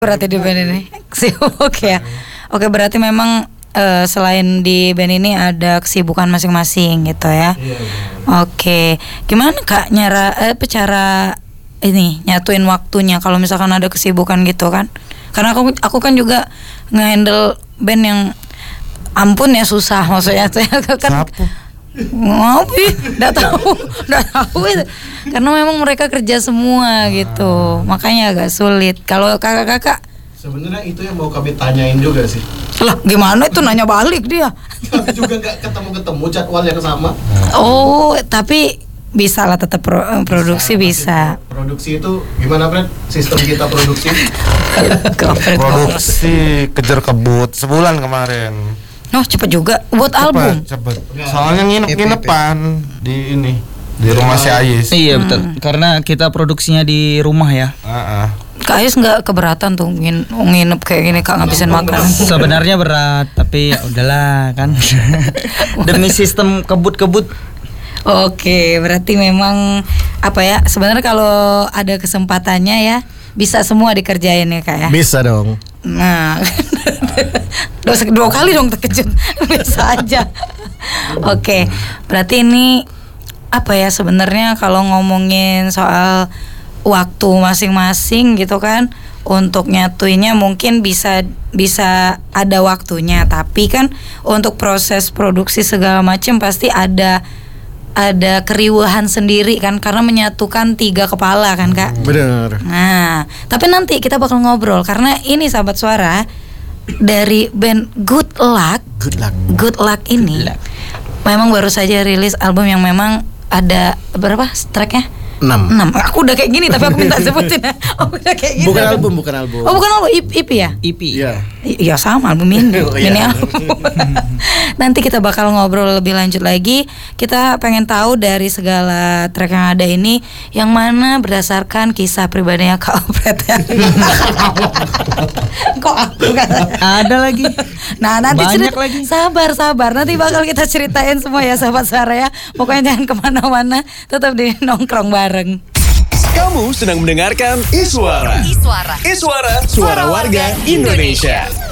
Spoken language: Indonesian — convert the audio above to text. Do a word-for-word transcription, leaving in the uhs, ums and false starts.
Berarti di band ini sibuk ya. Oke, berarti memang uh, selain di band ini ada kesibukan masing-masing gitu ya. Iya, Oke, gimana Kak nyara eh cara ini nyatuin waktunya kalau misalkan ada kesibukan gitu kan? Karena aku aku kan juga nge-handle band yang ampun ya susah maksudnya saya kan. Siapa? Ngopi, nggak tahu, nggak tahu itu. Karena memang mereka kerja semua gitu, makanya agak sulit. Kalau kakak-kakak, sebenarnya itu yang mau kami tanyain juga sih. lah gimana itu nanya balik dia? Kami juga nggak ketemu-ketemu jadwalnya sama. Oh, tapi bisa lah tetap pro, produksi bisa. Produksi itu gimana, Fred? Sistem kita produksi? Produksi kejar kebut sebulan kemarin. Oh cepet juga buat album. Cepet. Soalnya nginep-nginepan di ini di rumah si Ayis. Iya betul. Karena kita produksinya di rumah ya. Heeh. Kak Ayus nggak keberatan tuh ngin, nginep kayak gini Kak ngabisin makan. Sebenarnya berat, tapi ya udahlah kan. Demi sistem kebut-kebut. Oke, berarti memang apa ya? Sebenarnya kalau ada kesempatannya ya bisa semua dikerjain ya Kak ya. Bisa dong. Nah, dua, dua kali dong terkejut. Bisa aja. Oke, berarti ini apa ya sebenarnya kalau ngomongin soal waktu masing-masing gitu kan, untuk nyatuinnya mungkin bisa bisa ada waktunya, tapi kan untuk proses produksi segala macam pasti ada ada keriuhan sendiri kan, karena menyatukan tiga kepala kan Kak. Bener. Nah, tapi nanti kita bakal ngobrol karena ini sahabat suara dari band Good Luck. Good luck. Good Luck ini Good Luck. memang baru saja rilis album yang memang ada berapa tracknya? enam. enam. Aku udah kayak gini tapi aku minta sebutin ya. Aku udah kayak gini. Bukan album, bukan album. Oh, bukan album, E P ya? E P. Iya. Iya sama album ini, Oh, iya. ini album. Nanti kita bakal ngobrol lebih lanjut lagi. Kita pengen tahu dari segala track yang ada ini, yang mana berdasarkan kisah pribadinya Kak Opret ya. Kok aku kata? Ada lagi. Nah nanti Banyak cerita, lagi. sabar sabar. Nanti bakal kita ceritain semua ya sahabat Sarah ya. Pokoknya jangan kemana-mana, tetap di nongkrong bareng. Kamu sedang mendengarkan Iswara. Iswara. Iswara, suara warga Indonesia.